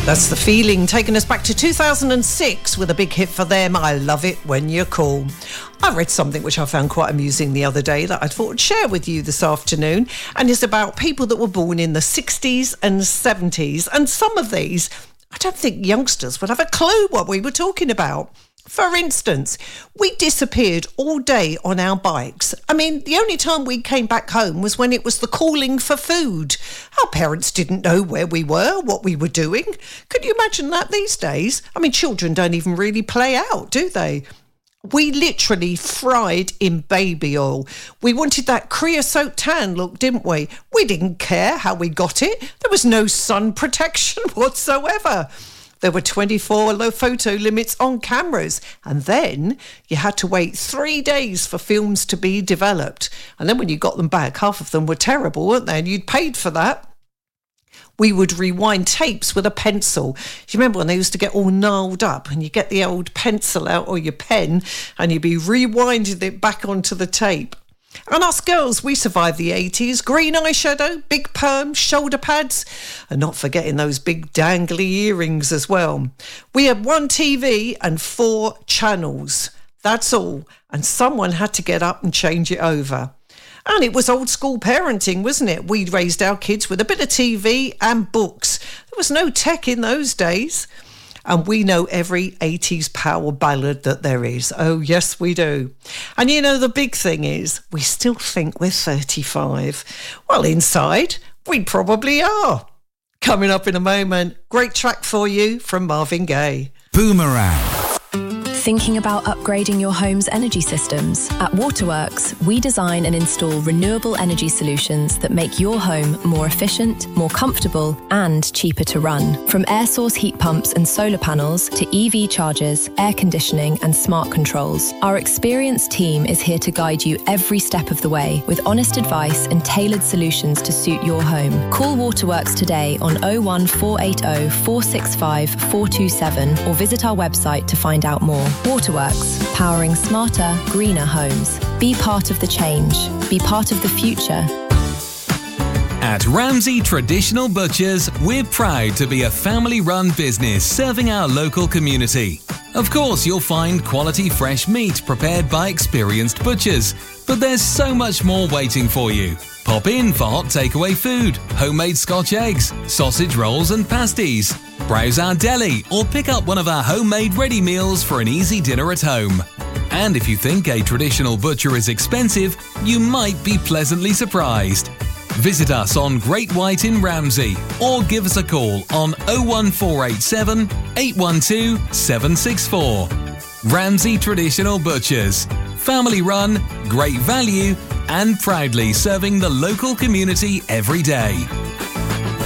That's The Feeling, taking us back to 2006 with a big hit for them, I Love It When You're Cool. I read something which I found quite amusing the other day that I thought I'd share with you this afternoon, and it's about people that were born in the 60s and 70s, and some of these, I don't think youngsters would have a clue what we were talking about. For instance, we disappeared all day on our bikes. I mean, the only time we came back home was when it was the calling for food. Our parents didn't know where we were, what we were doing. Could you imagine that these days? I mean, children don't even really play out, do they? We literally fried in baby oil. We wanted that creosote tan look, didn't we? We didn't care how we got it. There was no sun protection whatsoever. There were 24 low photo limits on cameras, and then you had to wait 3 days for films to be developed. And then when you got them back, half of them were terrible, weren't they? And you'd paid for that. We would rewind tapes with a pencil. Do you remember when they used to get all gnarled up and you get the old pencil out or your pen and you'd be rewinding it back onto the tape? And us girls, we survived the 80s. Green eyeshadow, big perm, shoulder pads, and not forgetting those big dangly earrings as well. We had 1 TV and 4 channels. That's all. And someone had to get up and change it over. And it was old school parenting, wasn't it? We raised our kids with a bit of TV and books. There was no tech in those days. And we know every 80s power ballad that there is. Oh, yes, we do. And you know, the big thing is, we still think we're 35. Well, inside, we probably are. Coming up in a moment, great track for you from Marvin Gaye. Boomerang. Thinking about upgrading your home's energy systems? At Waterworks, we design and install renewable energy solutions that make your home more efficient, more comfortable, and cheaper to run. From air source heat pumps and solar panels to EV chargers, air conditioning, and smart controls, our experienced team is here to guide you every step of the way with honest advice and tailored solutions to suit your home. Call Waterworks today on 01480 465 427 or visit our website to find out more. Waterworks, powering smarter, greener homes. Be part of the change. Be part of the future. At Ramsey Traditional Butchers, we're proud to be a family-run business serving our local community. Of course, you'll find quality fresh meat prepared by experienced butchers, but there's so much more waiting for you. Pop in for hot takeaway food, homemade Scotch eggs, sausage rolls and pasties. Browse our deli or pick up one of our homemade ready meals for an easy dinner at home. And if you think a traditional butcher is expensive, you might be pleasantly surprised. Visit us on Great White in Ramsey or give us a call on 01487 812 764. Ramsey Traditional Butchers. Family run, great value, and proudly serving the local community every day.